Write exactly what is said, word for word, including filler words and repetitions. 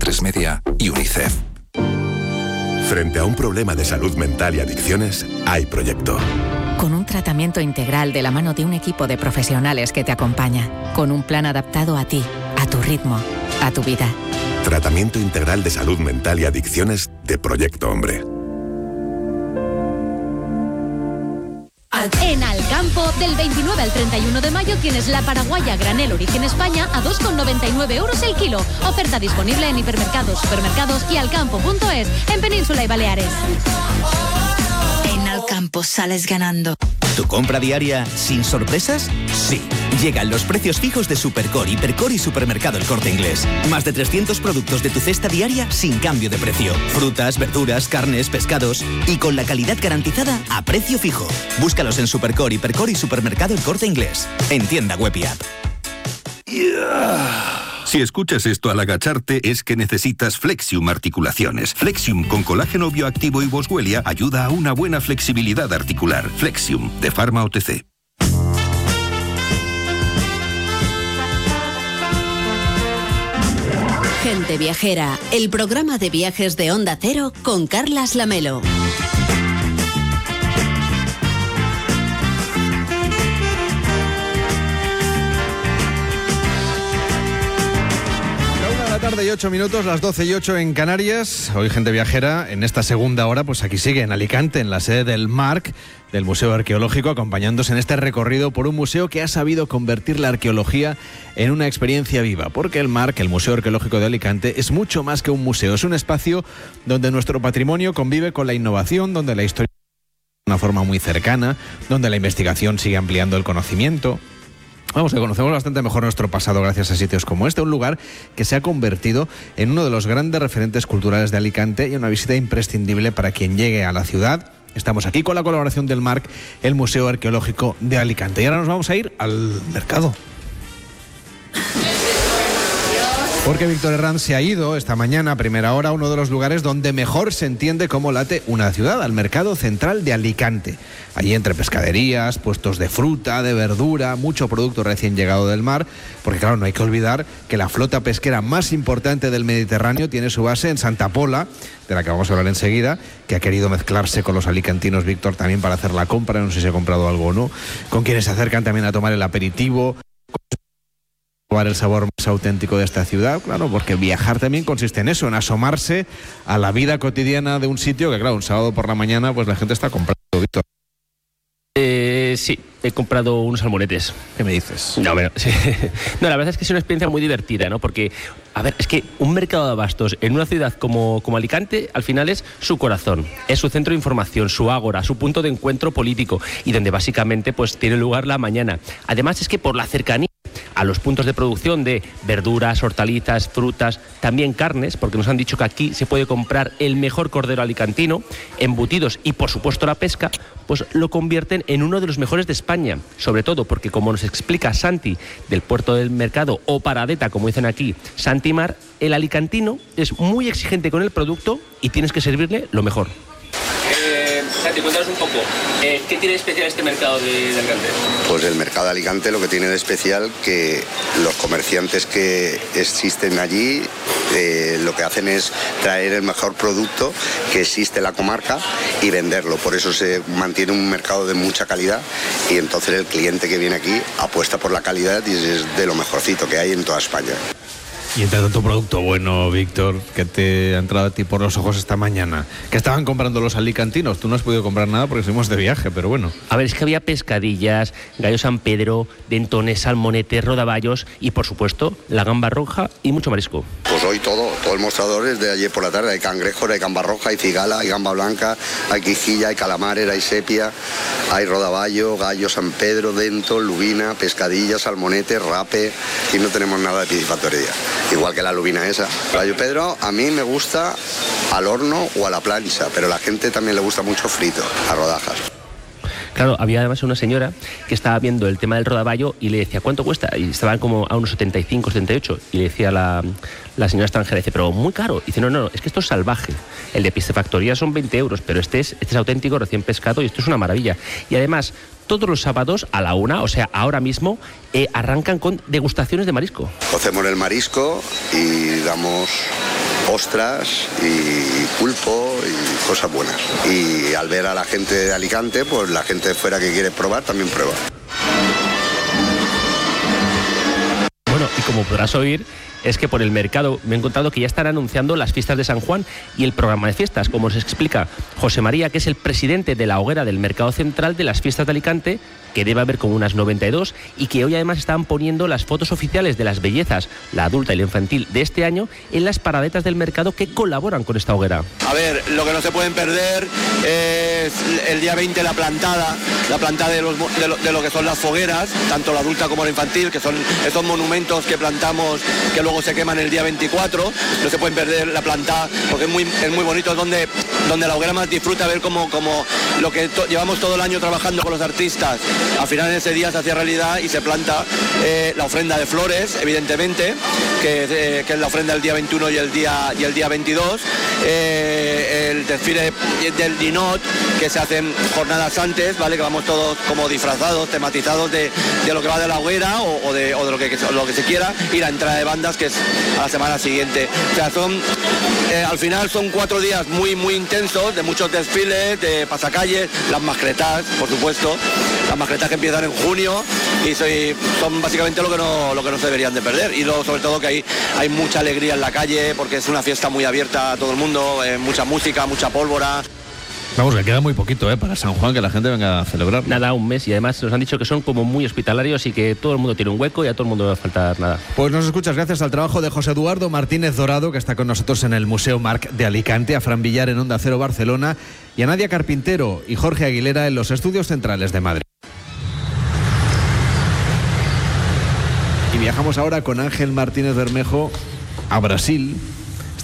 tres Media y UNICEF. Frente a un problema de salud mental y adicciones, hay proyecto. Con un tratamiento integral de la mano de un equipo de profesionales que te acompaña. Con un plan adaptado a ti, a tu ritmo, a tu vida. Tratamiento integral de salud mental y adicciones de Proyecto Hombre. En Alcampo, del veintinueve al treinta y uno de mayo tienes la paraguaya granel origen España a dos con noventa y nueve euros el kilo. Oferta disponible en hipermercados, supermercados y alcampo punto es en Península y Baleares. En Alcampo sales ganando. ¿Tu compra diaria sin sorpresas? Sí. Llegan los precios fijos de Supercore, Hipercore y Supermercado El Corte Inglés. Más de trescientos productos de tu cesta diaria sin cambio de precio. Frutas, verduras, carnes, pescados y con la calidad garantizada a precio fijo. Búscalos en Supercore, Hipercore y Supermercado El Corte Inglés. En tienda web y app. Yeah. Si escuchas esto al agacharte es que necesitas Flexium Articulaciones. Flexium con colágeno bioactivo y boswellia ayuda a una buena flexibilidad articular. Flexium, de Pharma O T C. Gente Viajera, el programa de viajes de Onda Cero con Carlas Lamelo. Tarde y ocho minutos, las doce y ocho en Canarias. Hoy Gente Viajera, en esta segunda hora, pues aquí sigue en Alicante, en la sede del MARC, del Museo Arqueológico, acompañándose en este recorrido por un museo que ha sabido convertir la arqueología en una experiencia viva. Porque el MARC, el Museo Arqueológico de Alicante, es mucho más que un museo. Es un espacio donde nuestro patrimonio convive con la innovación, donde la historia de una forma muy cercana, donde la investigación sigue ampliando el conocimiento. Vamos, que conocemos bastante mejor nuestro pasado gracias a sitios como este, un lugar que se ha convertido en uno de los grandes referentes culturales de Alicante y una visita imprescindible para quien llegue a la ciudad. Estamos aquí con la colaboración del MARC, el Museo Arqueológico de Alicante. Y ahora nos vamos a ir al mercado. Porque Víctor Herranz se ha ido esta mañana a primera hora a uno de los lugares donde mejor se entiende cómo late una ciudad, al mercado central de Alicante. Allí entre pescaderías, puestos de fruta, de verdura, mucho producto recién llegado del mar, porque claro, no hay que olvidar que la flota pesquera más importante del Mediterráneo tiene su base en Santa Pola, de la que vamos a hablar enseguida, que ha querido mezclarse con los alicantinos, Víctor, también para hacer la compra, no sé si ha comprado algo o no, con quienes se acercan también a tomar el aperitivo, probar el sabor más auténtico de esta ciudad, claro, porque viajar también consiste en eso, en asomarse a la vida cotidiana de un sitio que, claro, un sábado por la mañana, pues la gente está comprando, Víctor. Eh, sí, he comprado unos salmonetes. ¿Qué me dices? No, pero, sí. No, la verdad es que es una experiencia muy divertida, ¿no? Porque, a ver, es que un mercado de abastos en una ciudad como, como Alicante, al final es su corazón, es su centro de información, su ágora, su punto de encuentro político y donde básicamente pues tiene lugar la mañana. Además es que por la cercanía a los puntos de producción de verduras, hortalizas, frutas, también carnes, porque nos han dicho que aquí se puede comprar el mejor cordero alicantino, embutidos y por supuesto la pesca, pues lo convierten en uno de los mejores de España, sobre todo porque, como nos explica Santi del Puerto del Mercado, o Paradeta, como dicen aquí, Santi Mar, el alicantino es muy exigente con el producto y tienes que servirle lo mejor. Eh, Santi, cuéntanos un poco, eh, ¿qué tiene de especial este mercado de, de Alicante? Pues el mercado de Alicante lo que tiene de especial que los comerciantes que existen allí eh, lo que hacen es traer el mejor producto que existe en la comarca y venderlo. Por eso se mantiene un mercado de mucha calidad y entonces el cliente que viene aquí apuesta por la calidad y es de lo mejorcito que hay en toda España. Y entre tanto producto bueno, Víctor, que te ha entrado a ti por los ojos esta mañana, que estaban comprando los alicantinos. Tú no has podido comprar nada porque fuimos de viaje, pero bueno. A ver, es que había pescadillas, gallo San Pedro, dentones, salmonetes, rodaballos y, por supuesto, la gamba roja y mucho marisco. Pues hoy todo, todo el mostrador es de ayer por la tarde. Hay cangrejos, hay gamba roja, hay cigala, hay gamba blanca, hay quijilla, hay calamares, hay sepia, hay rodaballo, gallo San Pedro, dento, lubina, pescadilla, salmonete, rape y no tenemos nada de piscifactoría. Igual que la lubina esa. Gallo Pedro a mí me gusta al horno o a la plancha, pero a la gente también le gusta mucho frito, a rodajas. Claro, había además una señora que estaba viendo el tema del rodaballo y le decía, ¿cuánto cuesta? Y estaban como a unos setenta y cinco, setenta y ocho. Y le decía la, la señora extranjera, dice, pero muy caro. Y dice, no, no, es que esto es salvaje. El de piscifactoría son veinte euros, pero este es, este es auténtico, recién pescado y esto es una maravilla. Y además, todos los sábados a la una, o sea, ahora mismo, eh, arrancan con degustaciones de marisco. Cocemos el marisco y damos ostras y pulpo y cosas buenas. Y al ver a la gente de Alicante, pues la gente de fuera que quiere probar también prueba. Bueno, y como podrás oír, es que por el mercado me he encontrado que ya están anunciando las fiestas de San Juan y el programa de fiestas, como se explica José María, que es el presidente de la hoguera del Mercado Central de las Fiestas de Alicante, que debe haber como unas noventa y dos, y que hoy además están poniendo las fotos oficiales de las bellezas, la adulta y la infantil de este año, en las paradetas del mercado que colaboran con esta hoguera. A ver, lo que no se pueden perder es el día veinte la plantada, la plantada de, los, de, lo, de lo que son las fogueras, tanto la adulta como la infantil, que son esos monumentos que plantamos que luego se queman el día veinticuatro. No se pueden perder la plantada porque es muy, es muy bonito, es donde, donde la hoguera más disfruta ver cómo, cómo lo que to, llevamos todo el año trabajando con los artistas, al final en ese día se hacía realidad y se planta eh, la ofrenda de flores, evidentemente, que, eh, que es la ofrenda del día veintiuno y el día, y el día veintidós, eh, el desfile del Dinot, que se hacen jornadas antes, ¿vale? Que vamos todos como disfrazados, tematizados de, de lo que va de la hoguera o, o, de, o de lo que, lo que se quiera, y la entrada de bandas, que es a la semana siguiente. O sea, son, eh, al final son cuatro días muy, muy intensos, de muchos desfiles, de pasacalles, las mascletas, por supuesto, las mascletas que empiezan en junio y soy, son básicamente lo que no lo que no se deberían de perder. Y luego, sobre todo, que hay, hay mucha alegría en la calle, porque es una fiesta muy abierta a todo el mundo, eh, mucha música, mucha pólvora. Vamos, que queda muy poquito, ¿eh? Para San Juan, que la gente venga a celebrar. Nada, un mes, y además nos han dicho que son como muy hospitalarios y que todo el mundo tiene un hueco y a todo el mundo no va a faltar nada. Pues nos escuchas gracias al trabajo de José Eduardo Martínez Dorado, que está con nosotros en el Museo Marc de Alicante, a Fran Villar en Onda Cero Barcelona y a Nadia Carpintero y Jorge Aguilera en los estudios centrales de Madrid. Y viajamos ahora con Ángel Martínez Bermejo a Brasil.